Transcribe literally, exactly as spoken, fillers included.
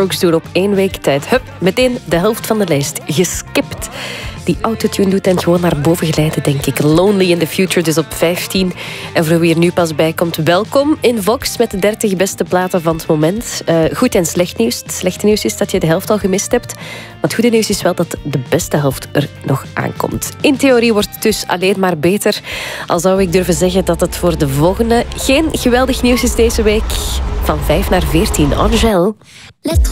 Strokes doen op één week tijd. Hup, meteen de helft van de lijst geskipt. Die autotune doet hen gewoon naar boven glijden, denk ik. Lonely in the Future, dus op vijftien. En voor wie er nu pas bij komt, welkom in Vox met de dertig beste platen van het moment. Uh, goed en slecht nieuws. Het slechte nieuws is dat je de helft al gemist hebt. Maar het goede nieuws is wel dat de beste helft er nog aankomt. In theorie wordt het dus alleen maar beter. Al zou ik durven zeggen dat het voor de volgende geen geweldig nieuws is deze week. Van vijf naar veertien, Angèle.